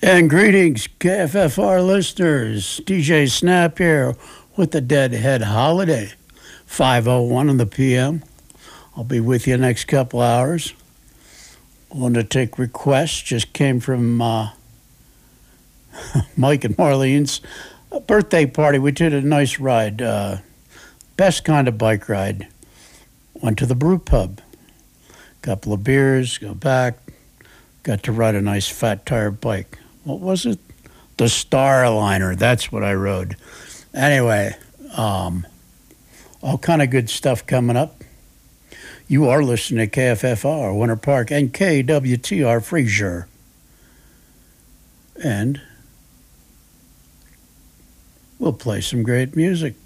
And greetings, KFFR listeners. DJ Snap here with the Deadhead Holiday, 5:01 in the PM. I'll be with you next couple hours. Want to take requests. Just came from Mike and Marlene's birthday party. We did a nice ride, best kind of bike ride. Went to the brew pub, couple of beers, go back. Got to ride a nice fat tire bike. What was it? The Starliner. That's what I rode. Anyway, all kind of good stuff coming up. You are listening to KFFR, Winter Park, and KWTR Frasier. And we'll play some great music.